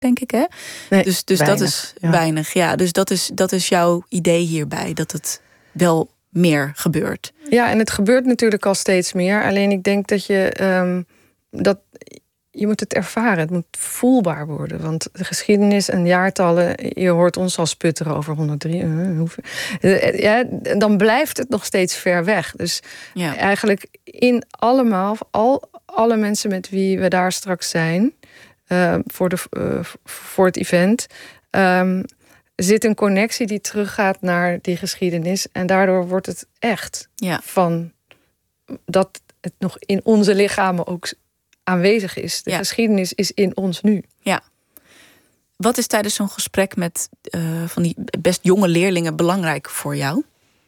denk ik, hè? Nee, dus weinig, dat is weinig. Ja, dus dat is jouw idee hierbij, dat het wel meer gebeurt. Ja, en het gebeurt natuurlijk al steeds meer. Alleen ik denk dat je moet het ervaren. Het moet voelbaar worden. Want de geschiedenis en jaartallen, je hoort ons al sputteren over 103. Dan blijft het nog steeds ver weg. Dus eigenlijk in alle mensen met wie we daar straks zijn, voor het event, zit een connectie die teruggaat naar die geschiedenis. En daardoor wordt het echt van dat het nog in onze lichamen ook aanwezig is. De geschiedenis is in ons nu. Ja. Wat is tijdens zo'n gesprek met van die best jonge leerlingen belangrijk voor jou?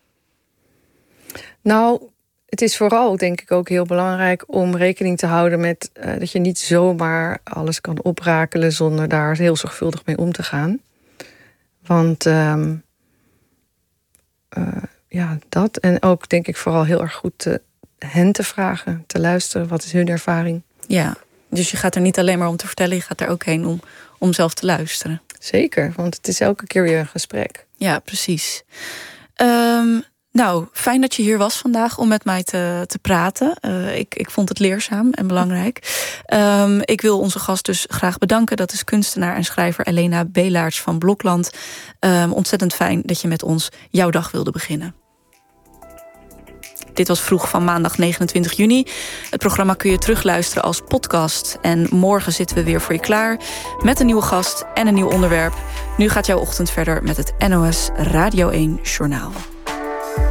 Nou, het is vooral, denk ik, ook heel belangrijk om rekening te houden met dat je niet zomaar alles kan oprakelen zonder daar heel zorgvuldig mee om te gaan. Want dat. En ook, denk ik, vooral heel erg goed hen te vragen, te luisteren. Wat is hun ervaring? Ja, dus je gaat er niet alleen maar om te vertellen, je gaat er ook heen om zelf te luisteren. Zeker, want het is elke keer weer een gesprek. Ja, precies. Nou, fijn dat je hier was vandaag om met mij te praten. Ik vond het leerzaam en belangrijk. Ik wil onze gast dus graag bedanken. Dat is kunstenaar en schrijver Elena Belaerts van Blokland. Ontzettend fijn dat je met ons jouw dag wilde beginnen. Dit was Vroeg van maandag 29 juni. Het programma kun je terugluisteren als podcast. En morgen zitten we weer voor je klaar met een nieuwe gast en een nieuw onderwerp. Nu gaat jouw ochtend verder met het NOS Radio 1 Journaal.